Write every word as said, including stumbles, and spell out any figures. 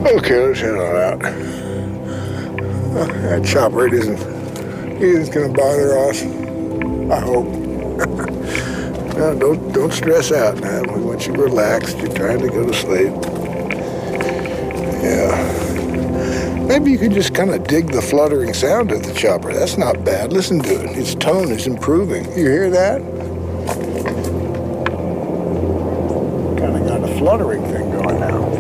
Okay, let's head on out. That chopper, it isn't, it isn't gonna bother us. I hope. No, don't don't stress out, man. We want you relaxed. You're trying to go to sleep. Yeah. Maybe you could just kind of dig the fluttering sound of the chopper. That's not bad. Listen to it. Its tone is improving. You hear that? Kind of got a fluttering thing going now.